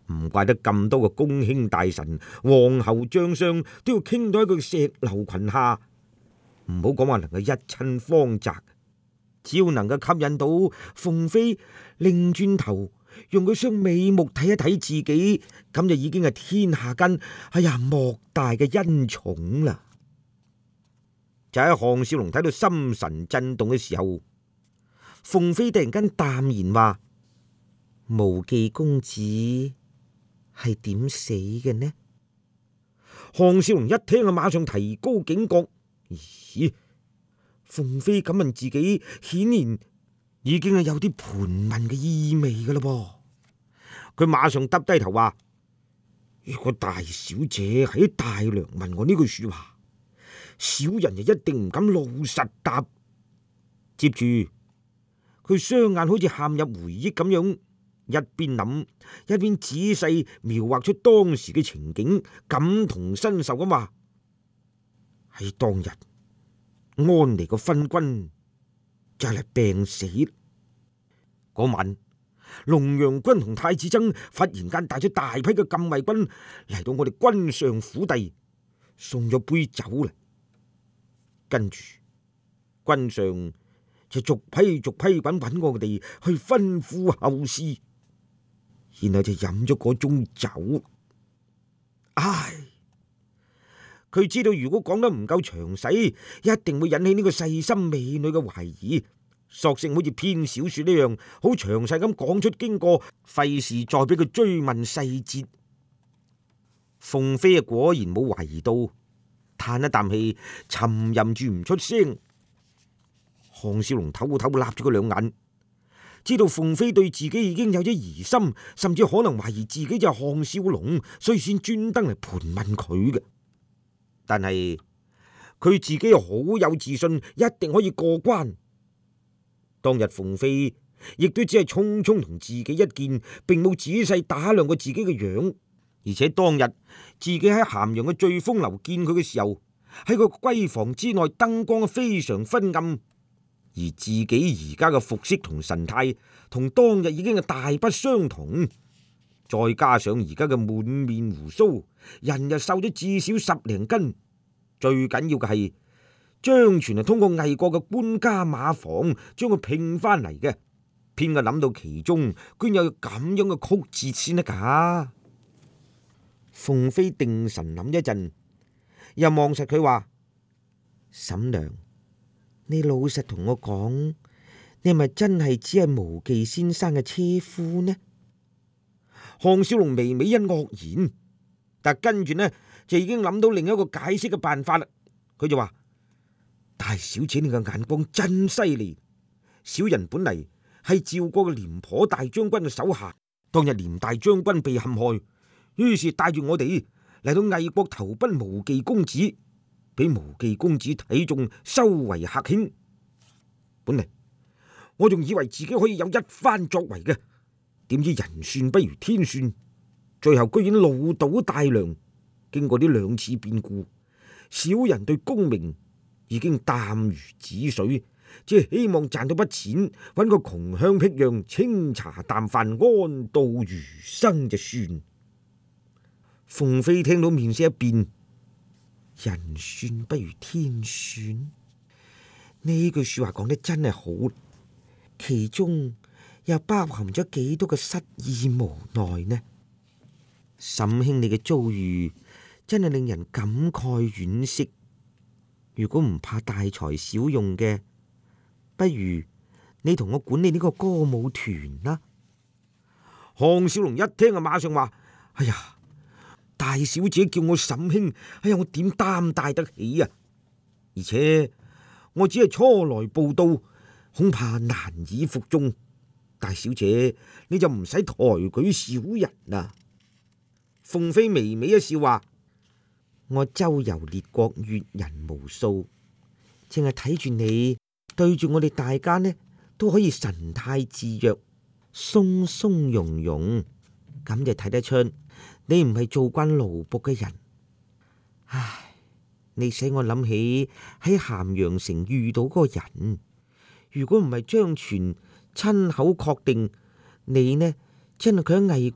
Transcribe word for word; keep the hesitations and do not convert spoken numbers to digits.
唔怪得咁多個公卿大臣、皇后將相都要傾到喺佢石榴裙下。唔好講話能夠一親芳澤，只要能夠吸引到鳳飛擰轉頭，用佢雙美目睇一睇自己，咁就已經係天下間哎呀莫大嘅恩寵啦。就喺項少龍睇到心神震動嘅時候，鳳飛突然間淡然話：無忌公子係點死嘅呢？項少龍一聽啊，馬上提高警覺。咦，鳳飛咁問自己，顯然已經係有啲盤問嘅意味噶啦噃。佢馬上耷低頭話：如果大小姐喺大梁問我呢句說話，小人就一定唔敢老實答。接住佢雙眼好似陷入回憶咁樣，一邊諗一邊仔細描畫出當時嘅情景，感同身受咁話：喺當日安妮個昏君就嚟病死嗰晚，龍陽君同太子僧忽然間帶咗大批嘅禁衛軍嚟到我哋君上府邸，送咗杯酒嚟，跟住君上就逐批逐批揾揾我哋去吩咐後事，然後就飲咗嗰盅酒。唉，佢知道如果講得唔夠詳細，一定會引起呢個細心美女嘅懷疑，索性好似編小說呢樣，好詳細咁講出經過，費事再俾佢追問細節。鳳飛啊，果然冇懷疑到，嘆一啖氣，沉吟住唔出聲。項少龍唞唞，立咗佢兩眼，知道鳳飛對自己已經有咗疑心，甚至可能懷疑自己就係項少龍，所以先專登嚟盤問佢嘅。但係佢自己好有自信，一定可以過關。當日鳳飛亦都只係匆匆同自己一見，並冇仔細打量過自己嘅樣。而且當日自己喺咸陽嘅醉風樓見佢嘅時候，喺個閨房之內燈光非常昏暗，而自己而家嘅服飾同神態同當日已經係大不相同。再加上而家嘅滿面鬍鬚，人又瘦咗至少十零斤。最緊要嘅係張全係通過魏國嘅官家馬房將佢聘翻嚟嘅，偏個諗到其中居然有咁樣嘅曲折先得噶。鳳飛定神諗一陣，又望實佢話：嬸娘，你老實同我講，你係咪真係只係無忌先生嘅車夫呢？項少龍微微一愕然，但跟住呢就已經諗到另一個解釋嘅辦法啦。佢就話：大小姐你嘅眼光真犀利，小人本嚟係趙國嘅廉頗大將軍嘅手下，當日廉大將軍被陷害，於是帶住我哋嚟到魏國投奔無忌公子，俾無忌公子睇中，收為客卿。本嚟我仲以為自己可以有一番作為嘅，點知人算不如天算，最後居然怒倒大梁。經過呢兩次變故，小人對功名已經淡如止水，只係希望賺到筆錢，揾個窮鄉僻壤，清茶淡飯，安度餘生就算。鳳飛聽到面色一變，人算不如天算，呢句說話講得真係好，其中又包含咗幾多個失意無奈呢？沈兄你嘅遭遇真係令人感慨惋惜。如果唔怕大材小用嘅，不如你同我管理呢個歌舞團啦。項少龍一聽啊，馬上話：哎呀，大小姐叫我沈兄，哎呀，我點擔帶得起啊？而且我只係初來報到，恐怕難以服眾。大小姐你就唔使抬舉小人啊。鳳飛微微一笑話：我周遊列國，閱人無數，淨係睇住你對住我哋大家呢，都可以神態自若，鬆鬆茸茸，咁就睇得出你唔係做慣奴僕嘅人。唉，你使我諗起喺咸陽城遇到嗰個人，如果唔係張全親口確定你呢，真係佢喺魏